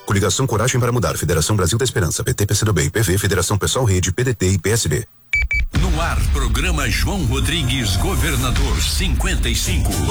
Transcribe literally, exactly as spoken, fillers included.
Coligação Coragem para Mudar, Federação Brasil da Esperança, P T, P C do B, I P V, Federação Pessoal Rede, P D T e P S B. No ar, programa João Rodrigues, governador cinquenta e cinco.